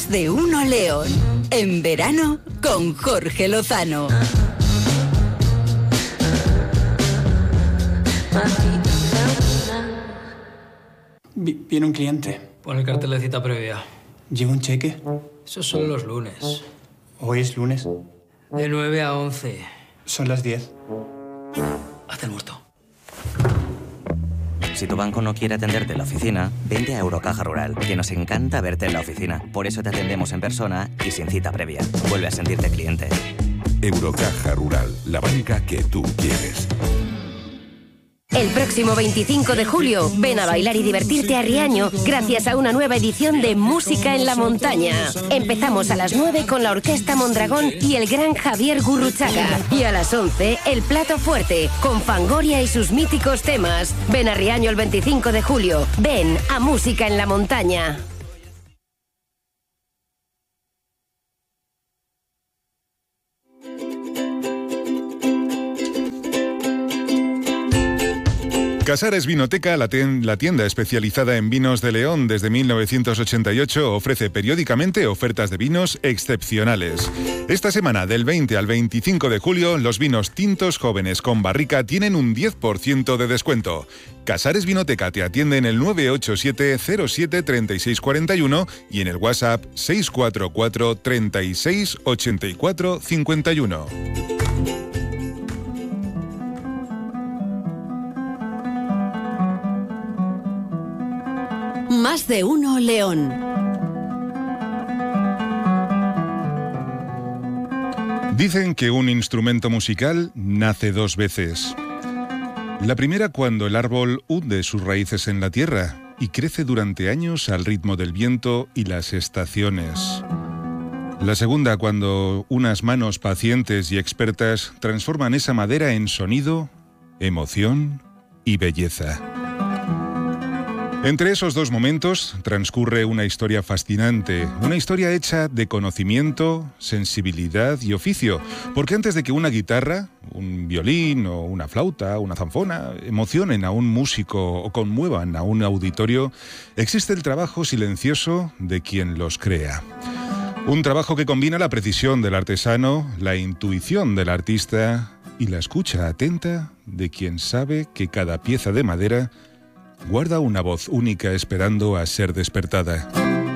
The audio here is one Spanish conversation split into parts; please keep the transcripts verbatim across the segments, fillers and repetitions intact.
Más de uno León. En verano con Jorge Lozano. Viene un cliente. Pon el cartel de cita previa. ¿Lleva un cheque? Esos son los lunes. ¿Hoy es lunes? De nueve a once. Son las diez. Haz el muerto. Si tu banco no quiere atenderte en la oficina, vente a Eurocaja Rural, que nos encanta verte en la oficina. Por eso te atendemos en persona y sin cita previa. Vuelve a sentirte cliente. Eurocaja Rural, la banca que tú quieres. El próximo veinticinco de julio, ven a bailar y divertirte a Riaño gracias a una nueva edición de Música en la Montaña. Empezamos a las nueve con la Orquesta Mondragón y el gran Javier Gurruchaga. Y a las once, el plato fuerte, con Fangoria y sus míticos temas. Ven a Riaño el veinticinco de julio. Ven a Música en la Montaña. Casares Vinoteca, la tienda especializada en vinos de León desde mil novecientos ochenta y ocho, ofrece periódicamente ofertas de vinos excepcionales. Esta semana, del veinte al veinticinco de julio, los vinos tintos jóvenes con barrica tienen un diez por ciento de descuento. Casares Vinoteca te atiende en el nueve ocho siete cero siete tres seis cuatro uno y en el WhatsApp seis cuatro cuatro treinta y seis ochenta y cuatro cincuenta y uno. Más de uno León. Dicen que un instrumento musical nace dos veces. La primera cuando el árbol hunde sus raíces en la tierra y crece durante años al ritmo del viento y las estaciones. La segunda cuando unas manos pacientes y expertas transforman esa madera en sonido, emoción y belleza. Entre esos dos momentos transcurre una historia fascinante, una historia hecha de conocimiento, sensibilidad y oficio, porque antes de que una guitarra, un violín o una flauta, una zanfona, emocionen a un músico o conmuevan a un auditorio, existe el trabajo silencioso de quien los crea. Un trabajo que combina la precisión del artesano, la intuición del artista y la escucha atenta de quien sabe que cada pieza de madera guarda una voz única esperando a ser despertada.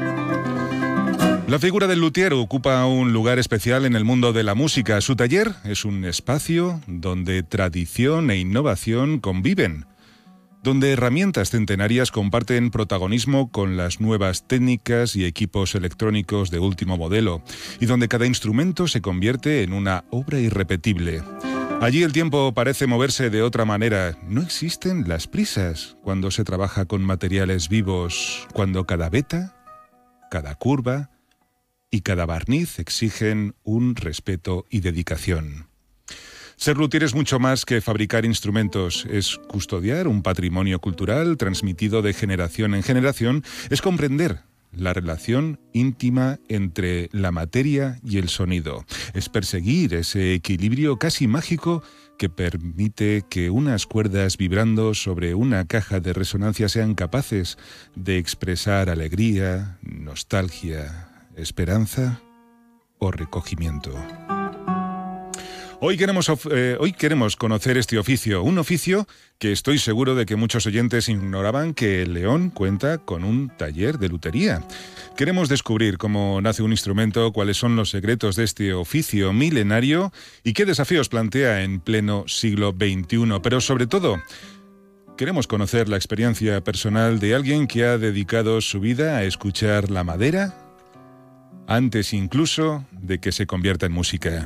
La figura del luthier ocupa un lugar especial en el mundo de la música. Su taller es un espacio donde tradición e innovación conviven, donde herramientas centenarias comparten protagonismo con las nuevas técnicas y equipos electrónicos de último modelo, y donde cada instrumento se convierte en una obra irrepetible. Allí el tiempo parece moverse de otra manera. No existen las prisas cuando se trabaja con materiales vivos, cuando cada veta, cada curva y cada barniz exigen un respeto y dedicación. Ser luthier es mucho más que fabricar instrumentos, es custodiar un patrimonio cultural transmitido de generación en generación, es comprender la relación íntima entre la materia y el sonido. Es perseguir ese equilibrio casi mágico que permite que unas cuerdas vibrando sobre una caja de resonancia sean capaces de expresar alegría, nostalgia, esperanza o recogimiento. Hoy queremos, eh, hoy queremos conocer este oficio, un oficio que estoy seguro de que muchos oyentes ignoraban que León cuenta con un taller de lutería. Queremos descubrir cómo nace un instrumento, cuáles son los secretos de este oficio milenario y qué desafíos plantea en pleno siglo veintiuno, pero sobre todo queremos conocer la experiencia personal de alguien que ha dedicado su vida a escuchar la madera antes incluso de que se convierta en música.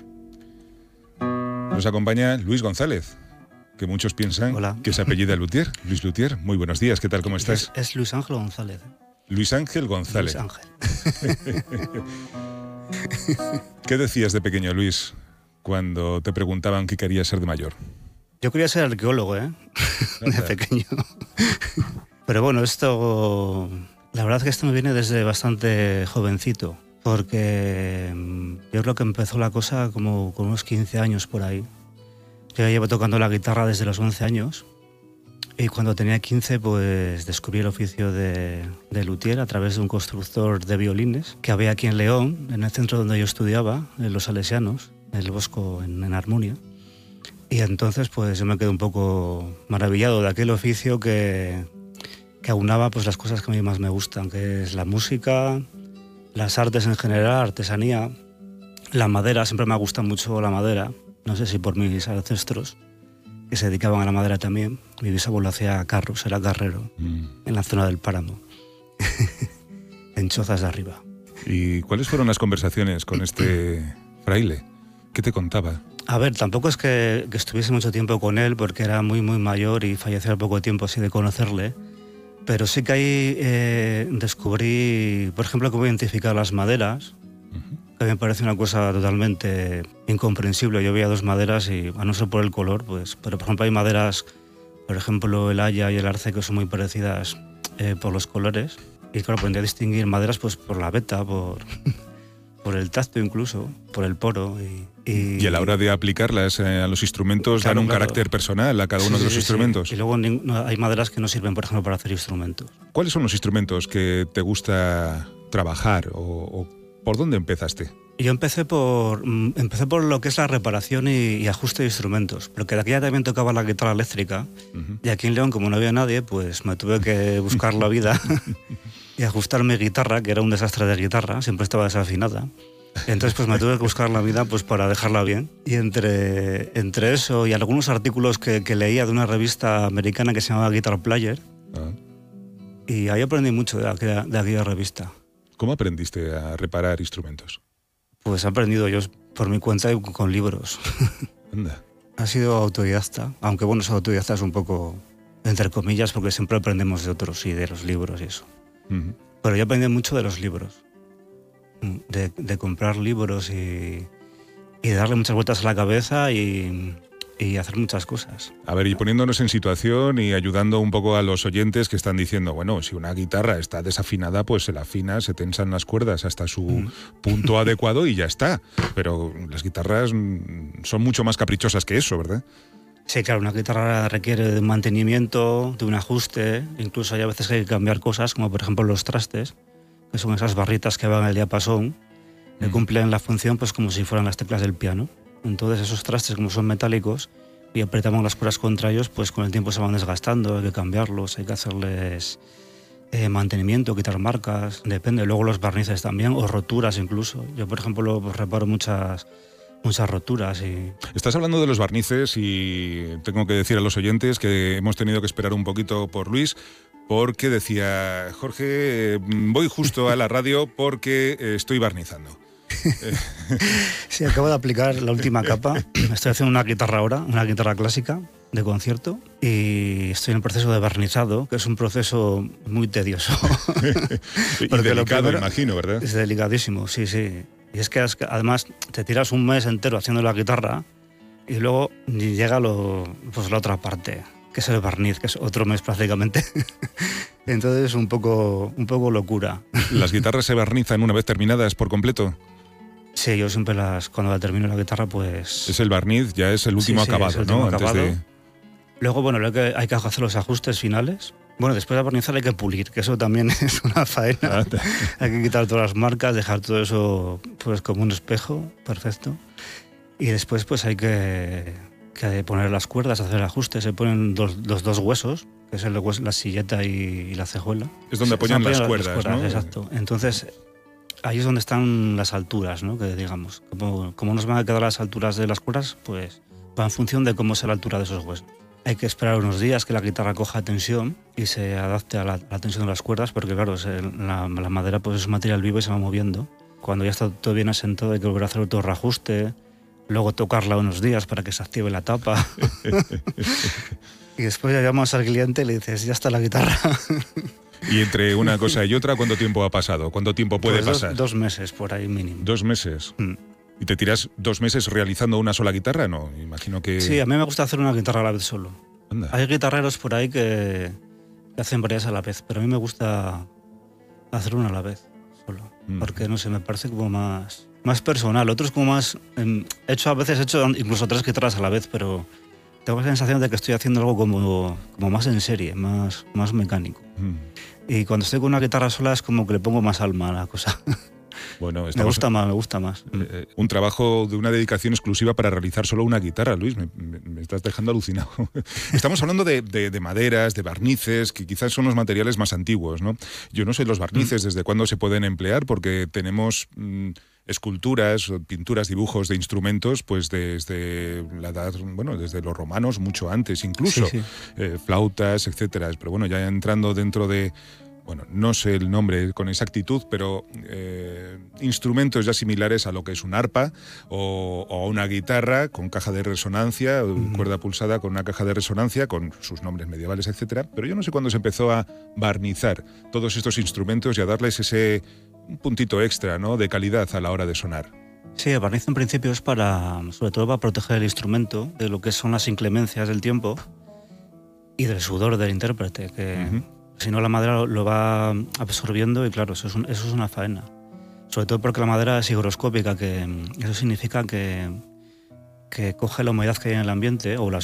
Nos acompaña Luis González, que muchos piensan Hola. que se apellida Luthier. Luis Luthier, muy buenos días, ¿qué tal, cómo estás? Es, es Luis Ángel González. Luis Ángel González. Luis Ángel. ¿Qué decías de pequeño, Luis, cuando te preguntaban qué querías ser de mayor? Yo quería ser arqueólogo, ¿eh? De pequeño. Pero bueno, esto... La verdad es que esto me viene desde bastante jovencito. Porque yo creo que empezó la cosa como con unos quince años por ahí. Yo llevo tocando la guitarra desde los once años Y cuando tenía quince, pues descubrí el oficio de, de luthier a través de un constructor de violines que había aquí en León, en el centro donde yo estudiaba, en Los Salesianos, en el Bosco, en, en Armunia. Y entonces pues yo me quedé un poco maravillado de aquel oficio que, que aunaba pues las cosas que a mí más me gustan, que es la música, las artes en general, artesanía, la madera. Siempre me ha gustado mucho la madera, no sé si por mis ancestros, que se dedicaban a la madera también. Mi bisabuelo hacía carros, era carrero, mm. en la zona del Páramo, en Chozas de Arriba. ¿Y cuáles fueron las conversaciones con este fraile? ¿Qué te contaba? A ver, tampoco es que, que estuviese mucho tiempo con él, porque era muy, muy mayor y falleció al poco tiempo así de conocerle. Pero sí que ahí eh, descubrí, por ejemplo, cómo identificar las maderas, uh-huh. que me parece una cosa totalmente incomprensible. Yo veía dos maderas y, a no ser por el color, pues, pero por ejemplo hay maderas, por ejemplo el haya y el arce, que son muy parecidas eh, por los colores. Y claro, aprendí a distinguir maderas pues, por la veta, por, por el tacto incluso, por el poro. Y, y, y a la hora de aplicarlas eh, a los instrumentos, claro, dan un claro. carácter personal a cada uno sí, de los sí, instrumentos. Sí. Y luego no, hay maderas que no sirven, por ejemplo, para hacer instrumentos. ¿Cuáles son los instrumentos que te gusta trabajar o, o por dónde empezaste? Yo empecé por, empecé por lo que es la reparación y, y ajuste de instrumentos, porque de aquí ya también tocaba la guitarra eléctrica, uh-huh. y aquí en León, como no había nadie, pues me tuve que buscar la vida y ajustar mi guitarra, que era un desastre de guitarra, siempre estaba desafinada. Entonces pues me tuve que buscar la vida pues, para dejarla bien. Y entre, entre eso y algunos artículos que, que leía de una revista americana que se llamaba Guitar Player, uh-huh. y ahí aprendí mucho de aquella, de aquella revista. ¿Cómo aprendiste a reparar instrumentos? Pues he aprendido yo por mi cuenta y con libros. Anda. Ha sido autodidacta, aunque bueno, ser autodidacta es un poco entre comillas, porque siempre aprendemos de otros y de los libros y eso. Uh-huh. Pero yo aprendí mucho de los libros, de, de comprar libros y, y darle muchas vueltas a la cabeza y, y hacer muchas cosas. A ver, y poniéndonos en situación y ayudando un poco a los oyentes que están diciendo, bueno, si una guitarra está desafinada, pues se la afina, se tensan las cuerdas hasta su mm. punto adecuado y ya está. Pero las guitarras son mucho más caprichosas que eso, ¿verdad? Sí, claro, una guitarra requiere de un mantenimiento, de un ajuste, incluso hay a veces que hay que cambiar cosas, como por ejemplo los trastes, que son esas barritas que van en el diapasón, que mm. cumplen la función pues como si fueran las teclas del piano. Entonces esos trastes, como son metálicos y apretamos las cuerdas contra ellos, pues con el tiempo se van desgastando, hay que cambiarlos, hay que hacerles eh, mantenimiento, quitar marcas, depende. Luego los barnices también, o roturas incluso. Yo, por ejemplo, pues, reparo muchas, muchas roturas. Y... Estás hablando de los barnices y tengo que decir a los oyentes que hemos tenido que esperar un poquito por Luis, porque decía, Jorge, voy justo a la radio porque estoy barnizando. Sí, acabo de aplicar la última capa. Estoy haciendo una guitarra ahora, una guitarra clásica de concierto, y estoy en el proceso de barnizado, que es un proceso muy tedioso. Y delicado, primero, imagino, ¿verdad? Es delicadísimo, sí, sí. Y es que además te tiras un mes entero haciendo la guitarra y luego llega lo, pues la otra parte, que es el barniz, que es otro mes prácticamente. Entonces es un poco, un poco locura. ¿Las guitarras se barnizan una vez terminadas por completo? Sí, yo siempre las, cuando la termino la guitarra, pues... Es el barniz, ya es el último sí, acabado, sí, es el último ¿no? Acabado. Antes de... Luego, bueno, luego hay que hacer los ajustes finales. Bueno, después de barnizar hay que pulir, que eso también es una faena. Hay que quitar todas las marcas, dejar todo eso pues como un espejo, perfecto. Y después pues hay que, que poner las cuerdas, hacer ajustes. Se ponen dos, los dos huesos, que es el hueso, la silleta y, y la cejuela. Es donde apoyan las, las cuerdas, las cuerdas, ¿no? Exacto. Entonces... ahí es donde están las alturas, ¿no? Que digamos, como, como nos van a quedar las alturas de las cuerdas, pues va en función de cómo sea la altura de esos huesos. Hay que esperar unos días que la guitarra coja tensión y se adapte a la, a la tensión de las cuerdas, porque claro, la, la madera pues es un material vivo y se va moviendo. Cuando ya está todo bien asentado hay que volver a hacer otro reajuste, luego tocarla unos días para que se active la tapa. Y después ya llamas al cliente y le dices, ya está la guitarra. Y entre una cosa y otra, ¿cuánto tiempo ha pasado? ¿Cuánto tiempo puede pues dos, pasar? Dos meses por ahí mínimo. ¿Dos meses? Mm. ¿Y te tiras dos meses realizando una sola guitarra? No, imagino que... Sí, a mí me gusta hacer una guitarra a la vez solo. Anda. Hay guitarreros por ahí que, que hacen varias a la vez, pero a mí me gusta hacer una a la vez solo. Mm. Porque, no sé, me parece como más, más personal. Otros como más... He hecho, a veces he hecho incluso tres guitarras a la vez, pero tengo la sensación de que estoy haciendo algo como, como más en serie, más, más mecánico. Mm. Y cuando estoy con una guitarra sola es como que le pongo más alma a la cosa. Bueno, me gusta más, me gusta más. Eh, un trabajo de una dedicación exclusiva para realizar solo una guitarra, Luis, me, me, me estás dejando alucinado. Estamos hablando de, de, de maderas, de barnices, que quizás son los materiales más antiguos, ¿no? Yo no sé los barnices, mm. desde cuándo se pueden emplear, porque tenemos mm, esculturas, pinturas, dibujos de instrumentos, pues desde la edad, bueno, desde los romanos, mucho antes incluso, sí, sí. Eh, flautas, etcétera. Pero bueno, ya entrando dentro de... Bueno, no sé el nombre con exactitud, pero eh, instrumentos ya similares a lo que es un arpa o, o una guitarra con caja de resonancia, uh-huh. cuerda pulsada con una caja de resonancia, con sus nombres medievales, etcétera. Pero yo no sé cuándo se empezó a barnizar todos estos instrumentos y a darles ese un puntito extra, ¿no?, de calidad a la hora de sonar. Sí, el barniz en principio es para, sobre todo para proteger el instrumento de lo que son las inclemencias del tiempo y del sudor del intérprete, que... Uh-huh. Si no, la madera lo va absorbiendo y claro, eso es, un, eso es una faena. Sobre todo porque la madera es higroscópica, que eso significa que, que coge la humedad que hay en el ambiente o la